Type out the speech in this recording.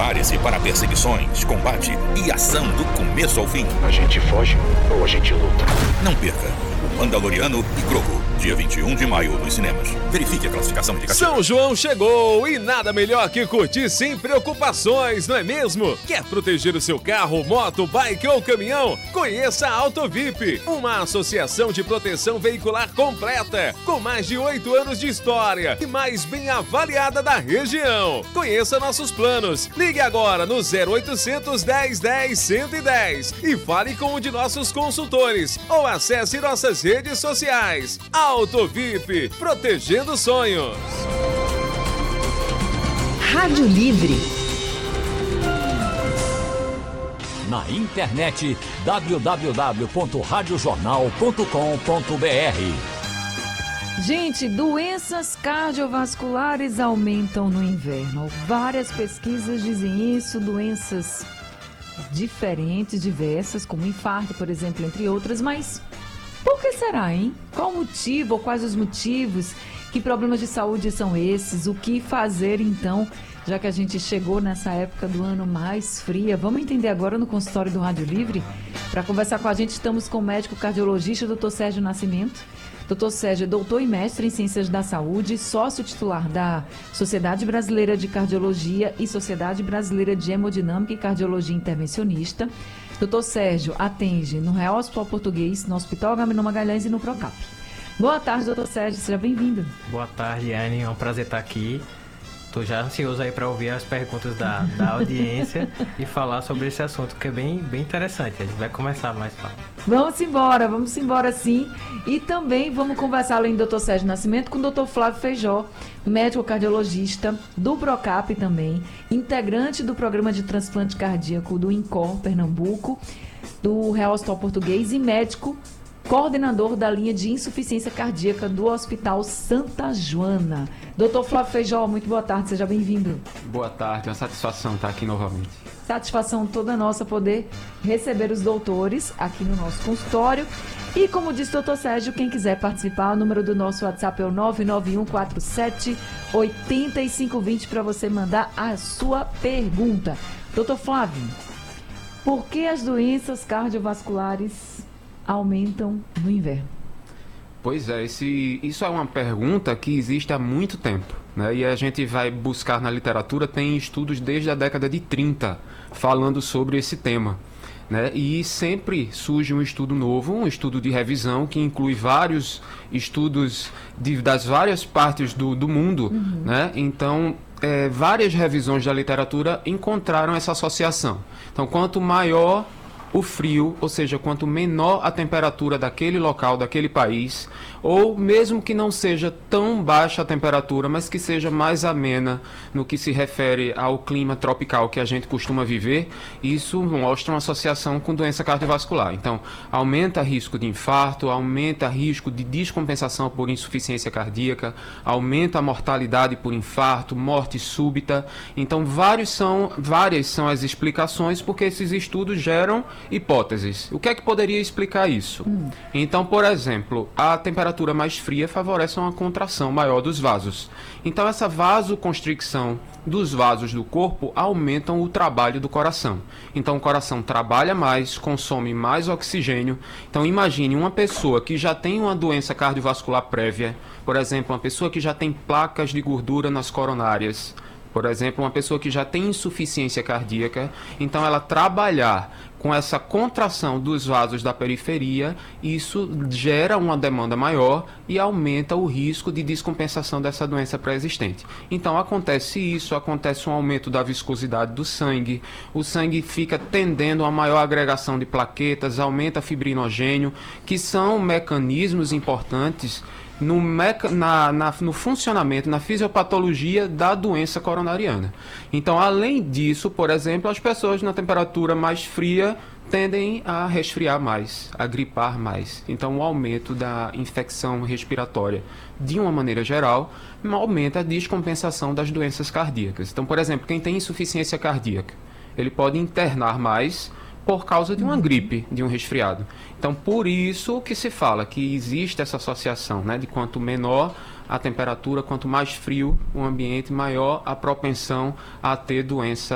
Prepare-se para perseguições, combate e ação do começo ao fim. A gente foge ou a gente luta? Não perca o Mandaloriano e Grogu, dia 21 de maio nos cinemas. Verifique a classificação indicativa. São João chegou e nada melhor que curtir sem preocupações, não é mesmo? Quer proteger o seu carro, moto, bike ou caminhão? Conheça a AutoVip, uma associação de proteção veicular completa, com mais de 8 anos de história e mais bem avaliada da região. Conheça nossos planos. Ligue agora no 0800 1010 110 e fale com um de nossos consultores ou acesse nossas redes sociais. AutoVip, protegendo sonhos. Rádio Livre. Na internet www.radiojornal.com.br. Gente, doenças cardiovasculares aumentam no inverno. Várias pesquisas dizem isso, doenças diferentes, diversas, como infarto, por exemplo, entre outras, mas por que será, hein? Qual o motivo ou quais os motivos? Que problemas de saúde são esses? O que fazer, então, já que a gente chegou nessa época do ano mais fria? Vamos entender agora no consultório do Rádio Livre. Para conversar com a gente, estamos com o médico cardiologista, Dr. Sérgio Nascimento. Dr. Sérgio é doutor e mestre em Ciências da Saúde, sócio titular da Sociedade Brasileira de Cardiologia e Sociedade Brasileira de Hemodinâmica e Cardiologia Intervencionista. Dr. Sérgio atende no Real Hospital Português, no Hospital Agamenon Magalhães e no Procap. Boa tarde, doutor Sérgio, seja bem-vindo. Boa tarde, Anne, é um prazer estar aqui. Estou já ansioso aí para ouvir as perguntas da audiência e falar sobre esse assunto, que é bem interessante. A gente vai começar mais fácil. Vamos embora sim. E também vamos conversar, além do Dr. Sérgio Nascimento, com o Dr. Flávio Feijó, médico cardiologista do Procap também, integrante do programa de transplante cardíaco do INCOR Pernambuco, do Real Hospital Português e médico coordenador da linha de insuficiência cardíaca do Hospital Santa Joana. Doutor Flávio Feijó, muito boa tarde, seja bem-vindo. Boa tarde, é uma satisfação estar aqui novamente. Satisfação toda nossa poder receber os doutores aqui no nosso consultório. E como disse o doutor Sérgio, quem quiser participar, o número do nosso WhatsApp é o 99147-8520 para você mandar a sua pergunta. Doutor Flávio, por que as doenças cardiovasculares aumentam no inverno? Pois é, isso é uma pergunta que existe há muito tempo, né? E a gente vai buscar na literatura, tem estudos desde a década de 30 falando sobre esse tema, né? E sempre surge um estudo novo, um estudo de revisão que inclui vários estudos das várias partes do mundo, né? Então, várias revisões da literatura encontraram essa associação. Então, quanto maior o frio, ou seja, quanto menor a temperatura daquele local, daquele país, ou mesmo que não seja tão baixa a temperatura, mas que seja mais amena no que se refere ao clima tropical que a gente costuma viver, isso mostra uma associação com doença cardiovascular. Então, aumenta risco de infarto, aumenta risco de descompensação por insuficiência cardíaca, aumenta a mortalidade por infarto, morte súbita. Então, várias são as explicações, porque esses estudos geram hipóteses. O que é que poderia explicar isso? Então, por exemplo, a temperatura mais fria favorece uma contração maior dos vasos. Então, essa vasoconstricção dos vasos do corpo aumentam o trabalho do coração. Então, o coração trabalha mais, consome mais oxigênio. Então, imagine uma pessoa que já tem uma doença cardiovascular prévia, por exemplo, uma pessoa que já tem placas de gordura nas coronárias, por exemplo, uma pessoa que já tem insuficiência cardíaca, então ela trabalhar com essa contração dos vasos da periferia, isso gera uma demanda maior e aumenta o risco de descompensação dessa doença pré-existente. Então acontece um aumento da viscosidade do sangue, o sangue fica tendendo a maior agregação de plaquetas, aumenta fibrinogênio, que são mecanismos importantes no funcionamento, na fisiopatologia da doença coronariana. Então, além disso, por exemplo, as pessoas na temperatura mais fria tendem a resfriar mais, a gripar mais. Então, o aumento da infecção respiratória, de uma maneira geral, aumenta a descompensação das doenças cardíacas. Então, por exemplo, quem tem insuficiência cardíaca, ele pode internar mais por causa de uma gripe, de um resfriado. Então, por isso que se fala que existe essa associação, né, de quanto menor a temperatura, quanto mais frio o ambiente, maior a propensão a ter doença